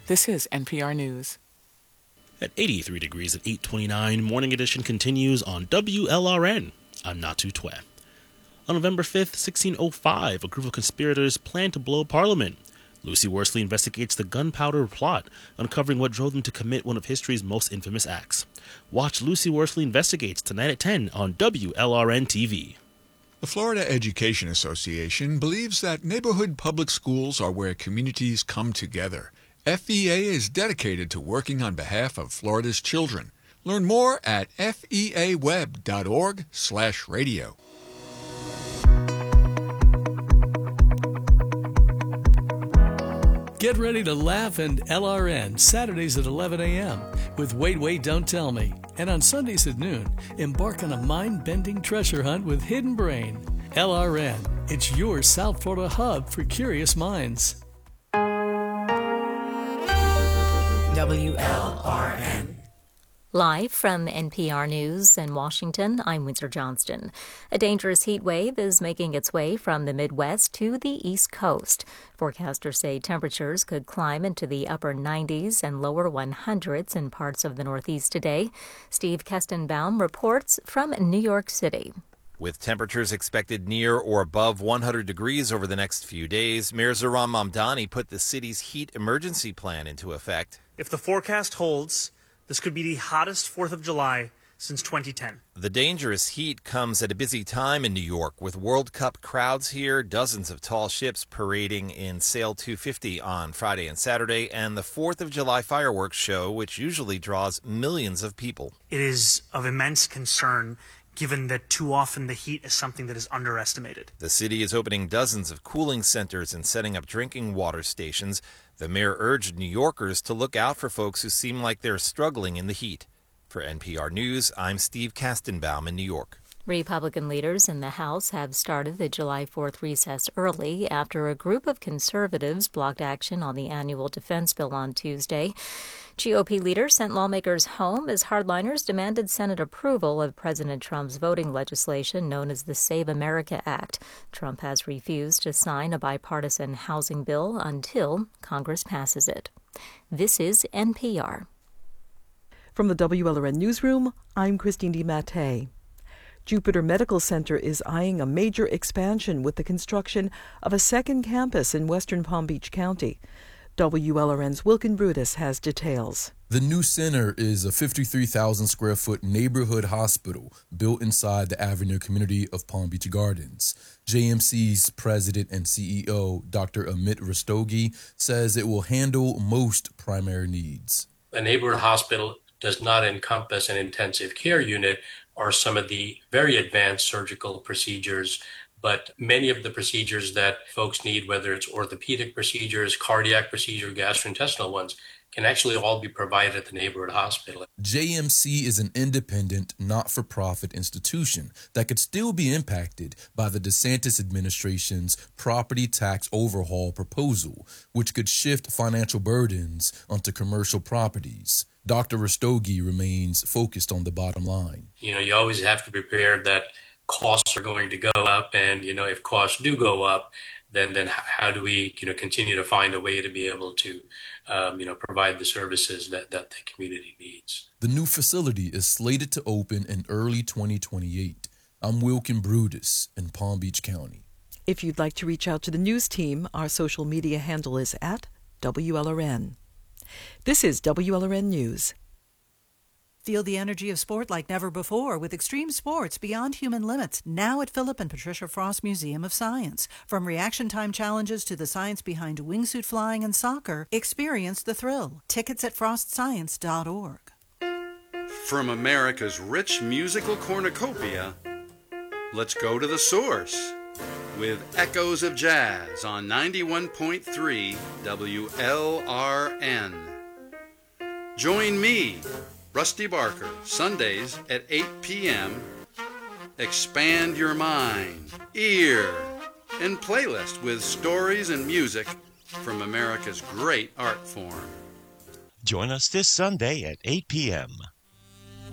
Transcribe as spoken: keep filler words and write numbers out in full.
This is N P R News. At eighty-three degrees at eight twenty-nine, Morning Edition continues on W L R N. I'm Natu Twe. On November fifth, sixteen oh five, a group of conspirators planned to blow Parliament. Lucy Worsley investigates the gunpowder plot, uncovering what drove them to commit one of history's most infamous acts. Watch Lucy Worsley Investigates tonight at ten on W L R N T V. The Florida Education Association believes that neighborhood public schools are where communities come together. F E A is dedicated to working on behalf of Florida's children. Learn more at F E A web dot org slash radio. Get ready to laugh and L R N Saturdays at eleven a.m. with Wait, Wait, Don't Tell Me. And on Sundays at noon, embark on a mind-bending treasure hunt with Hidden Brain. L R N, it's your South Florida hub for curious minds. W L R N. Live from N P R News in Washington, I'm Windsor Johnston. A dangerous heat wave is making its way from the Midwest to the East Coast. Forecasters say temperatures could climb into the upper nineties and lower hundreds in parts of the Northeast today. Steve Kestenbaum reports from New York City. With temperatures expected near or above one hundred degrees over the next few days, Mayor Zohran Mamdani put the city's heat emergency plan into effect. If the forecast holds, this could be the hottest fourth of July since twenty ten. The dangerous heat comes at a busy time in New York, with World Cup crowds here, dozens of tall ships parading in Sail two fifty on Friday and Saturday, and the fourth of July fireworks show, which usually draws millions of people. It is of immense concern, given that too often the heat is something that is underestimated. The city is opening dozens of cooling centers and setting up drinking water stations. The mayor urged New Yorkers to look out for folks who seem like they're struggling in the heat. For N P R News, I'm Steve Kestenbaum in New York. Republican leaders in the House have started the July fourth recess early after a group of conservatives blocked action on the annual defense bill on Tuesday. G O P leaders sent lawmakers home as hardliners demanded Senate approval of President Trump's voting legislation known as the Save America Act. Trump has refused to sign a bipartisan housing bill until Congress passes it. This is N P R. From the W L R N Newsroom, I'm Christine DiMattei. Jupiter Medical Center is eyeing a major expansion with the construction of a second campus in western Palm Beach County. W L R N's Wilkin Brutus has details. The new center is a fifty-three thousand square foot neighborhood hospital built inside the Avenir community of Palm Beach Gardens. J M C's president and C E O, Doctor Amit Rastogi, says it will handle most primary needs. A neighborhood hospital does not encompass an intensive care unit or some of the very advanced surgical procedures, but many of the procedures that folks need, whether it's orthopedic procedures, cardiac procedure, gastrointestinal ones, can actually all be provided at the neighborhood hospital. J M C is an independent, not-for-profit institution that could still be impacted by the DeSantis administration's property tax overhaul proposal, which could shift financial burdens onto commercial properties. Doctor Rastogi remains focused on the bottom line. You know, you always have to prepare that costs are going to go up, and, you know, if costs do go up, then then how do we, you know, continue to find a way to be able to, um, you know, provide the services that, that the community needs. The new facility is slated to open in early twenty twenty-eight. I'm Wilkin Brutus in Palm Beach County. If you'd like to reach out to the news team, our social media handle is at W L R N. This is W L R N News. Feel the energy of sport like never before with extreme sports beyond human limits, now at Philip and Patricia Frost Museum of Science. From reaction time challenges to the science behind wingsuit flying and soccer, experience the thrill. Tickets at frost science dot org. From America's rich musical cornucopia, let's go to the source with Echoes of Jazz on ninety-one point three W L R N. Join me, Rusty Barker, Sundays at eight p.m. Expand your mind, ear, and playlist with stories and music from America's great art form. Join us this Sunday at eight p.m.